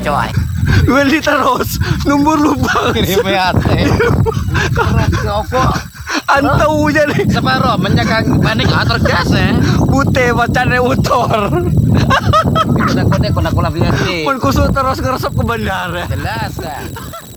coy. Weli terus numbur lubang. Ini PAT. Opo? Antau jadi Separo menyakang panik atur gas ya. bute macane motor. Kode-kode kena kula biasa. Pun kusut terus ngeresep ke bandara. Jelas.